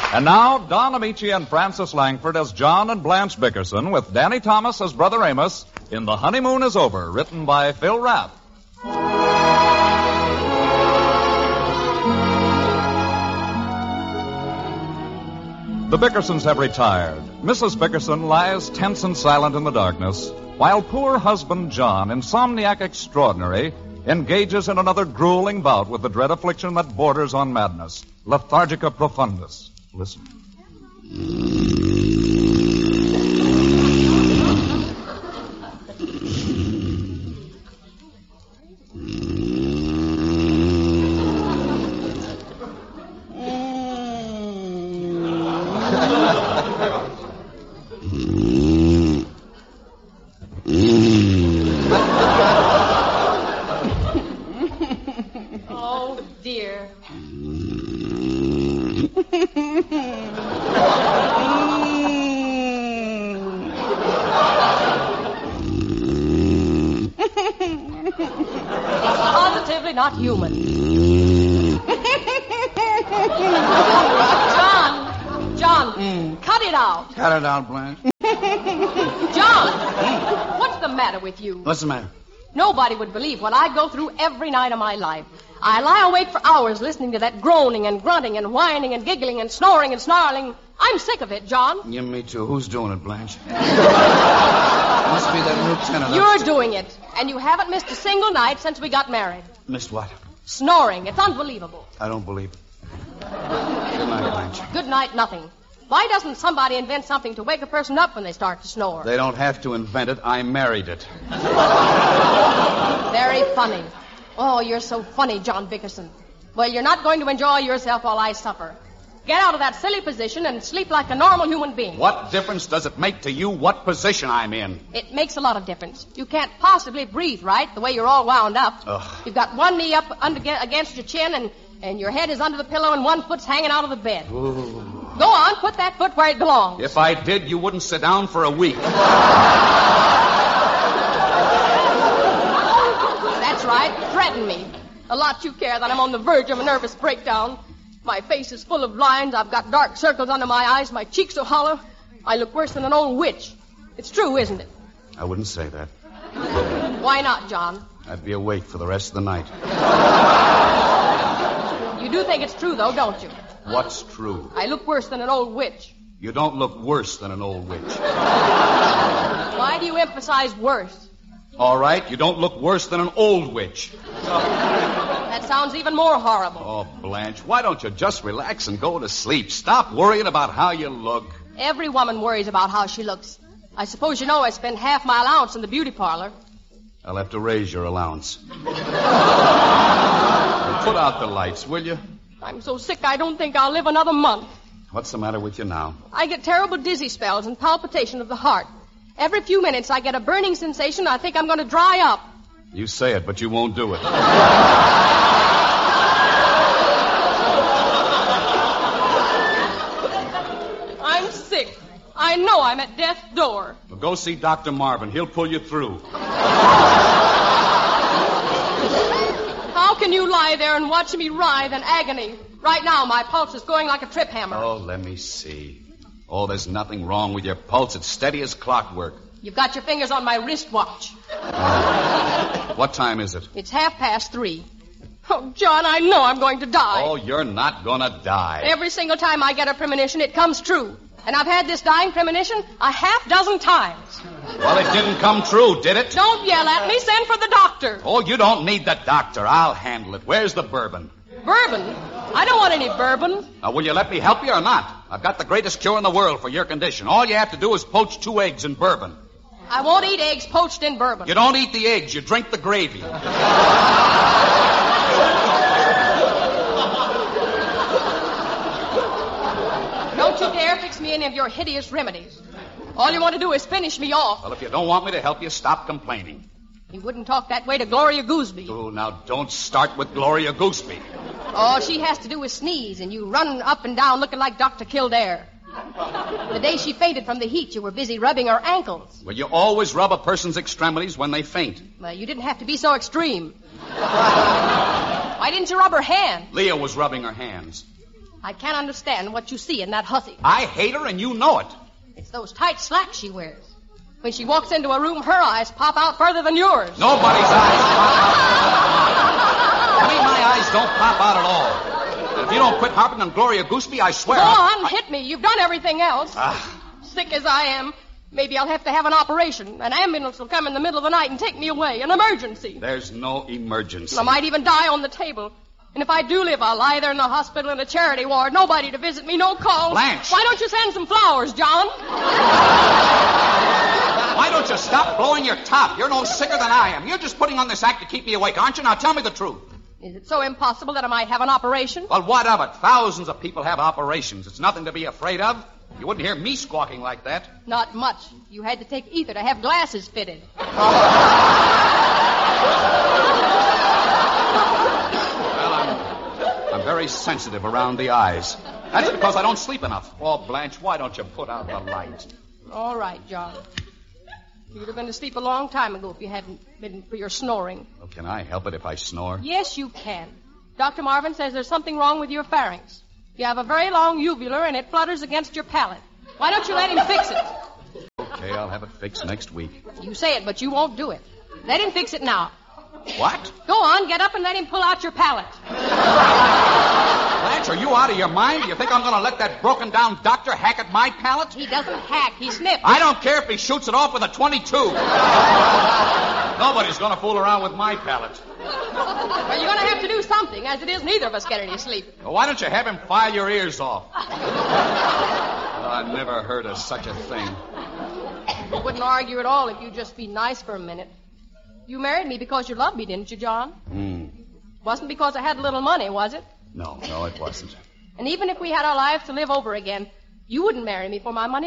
And now, Don Amici and Francis Langford as John and Blanche Bickerson with Danny Thomas as Brother Amos in The Honeymoon is Over, written by Phil Rapp. The Bickersons have retired. Mrs. Bickerson lies tense and silent in the darkness, while poor husband John, insomniac extraordinary, engages in another grueling bout with the dread affliction that borders on madness, lethargica profundus. Listen. Oh, dear. Positively not human. John, cut it out. Cut it out, Blanche. John, what's the matter with you? What's the matter? Nobody would believe what I go through every night of my life. I lie awake for hours listening to that groaning and grunting and whining and giggling and snoring and snarling. I'm sick of it, John. Yeah, me too. Who's doing it, Blanche? Must be that lieutenant. You're doing it, and you haven't missed a single night since we got married. Missed what? Snoring. It's unbelievable. I don't believe it. Good night, Blanche. Good night, nothing. Why doesn't somebody invent something to wake a person up when they start to snore? They don't have to invent it. I married it. Very funny. Oh, you're so funny, John Bickerson. Well, you're not going to enjoy yourself while I suffer. Get out of that silly position and sleep like a normal human being. What difference does it make to you what position I'm in? It makes a lot of difference. You can't possibly breathe right the way you're all wound up. Ugh. You've got one knee up against your chin and your head is under the pillow and one foot's hanging out of the bed. Ooh. Go on, put that foot where it belongs. If I did, you wouldn't sit down for a week. That's right. Threaten me. A lot you care that I'm on the verge of a nervous breakdown. My face is full of lines. I've got dark circles under my eyes. My cheeks are hollow. I look worse than an old witch. It's true, isn't it? I wouldn't say that. Why not, John? I'd be awake for the rest of the night. You do think it's true, though, don't you? What's true? I look worse than an old witch. You don't look worse than an old witch. Why do you emphasize worse? All right, you don't look worse than an old witch. That sounds even more horrible. Oh, Blanche, why don't you just relax and go to sleep? Stop worrying about how you look. Every woman worries about how she looks. I suppose you know I spend half my allowance in the beauty parlor. I'll have to raise your allowance. Put out the lights, will you? I'm so sick I don't think I'll live another month. What's the matter with you now? I get terrible dizzy spells and palpitation of the heart. Every few minutes I get a burning sensation. I think I'm going to dry up. You say it, but you won't do it. I'm sick. I know I'm at death's door. Well, go see Dr. Marvin. He'll pull you through. How can you lie there and watch me writhe in agony? Right now, my pulse is going like a trip hammer. Oh, let me see. Oh, there's nothing wrong with your pulse. It's steady as clockwork. You've got your fingers on my wristwatch. What time is it? It's 3:30. Oh, John, I know I'm going to die. Oh, you're not gonna die. Every single time I get a premonition, it comes true. And I've had this dying premonition a half dozen times. Well, it didn't come true, did it? Don't yell at me. Send for the doctor. Oh, you don't need the doctor. I'll handle it. Where's the bourbon? Bourbon? I don't want any bourbon. Now, will you let me help you or not? I've got the greatest cure in the world for your condition. All you have to do is poach 2 eggs in bourbon. I won't eat eggs poached in bourbon. You don't eat the eggs. You drink the gravy. Don't you dare fix me any of your hideous remedies. All you want to do is finish me off. Well, if you don't want me to help you, stop complaining. You wouldn't talk that way to Gloria Gooseby. Oh, now don't start with Gloria Gooseby. All she has to do is sneeze, and you run up and down looking like Dr. Kildare. The day she fainted from the heat, you were busy rubbing her ankles. Well, you always rub a person's extremities when they faint. Well, you didn't have to be so extreme. Why didn't you rub her hand? Leah was rubbing her hands. I can't understand what you see in that hussy. I hate her, and you know it. It's those tight slacks she wears. When she walks into a room, her eyes pop out further than yours. Nobody's eyes pop out. I mean, my eyes don't pop out at all. And if you don't quit harping on Gloria Gooseby, I swear... Go on, hit me. You've done everything else. Ah. Sick as I am, maybe I'll have to have an operation. An ambulance will come in the middle of the night and take me away. An emergency. There's no emergency. I might even die on the table. And if I do live, I'll lie there in the hospital in a charity ward. Nobody to visit me, no calls. Blanche. Why don't you send some flowers, John? Why don't you stop blowing your top? You're no sicker than I am. You're just putting on this act to keep me awake, aren't you? Now tell me the truth. Is it so impossible that I might have an operation? Well, what of it? Thousands of people have operations. It's nothing to be afraid of. You wouldn't hear me squawking like that. Not much. You had to take ether to have glasses fitted. I'm very sensitive around the eyes. That's because I don't sleep enough. Oh, Blanche, why don't you put out the light? All right, John. You'd have been to sleep a long time ago if you hadn't been for your snoring. Well, can I help it if I snore? Yes, you can. Dr. Marvin says there's something wrong with your pharynx. You have a very long uvula and it flutters against your palate. Why don't you let him fix it? Okay, I'll have it fixed next week. You say it, but you won't do it. Let him fix it now. What? Go on, get up and let him pull out your palate. Blanche, are you out of your mind? Do you think I'm going to let that broken-down doctor hack at my palate? He doesn't hack, he snips. I don't care if he shoots it off with a .22. Nobody's going to fool around with my palate. Well, you're going to have to do something. As it is, neither of us get any sleep. Well, why don't you have him file your ears off? I never heard of such a thing. I wouldn't argue at all if you'd just be nice for a minute. You married me because you loved me, didn't you, John? Wasn't because I had a little money, was it? No, it wasn't. And even if we had our lives to live over again, you wouldn't marry me for my money.